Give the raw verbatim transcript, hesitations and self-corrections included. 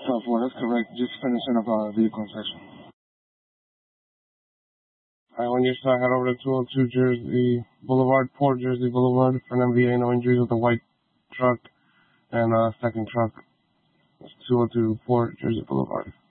twelve four, that's correct. Just finishing up our vehicle inspection. Alright, on your side, head over to two oh two Jersey Boulevard, Port Jersey Boulevard for an M V A, no injuries with a white truck and a second truck. It's two oh two Port Jersey Boulevard.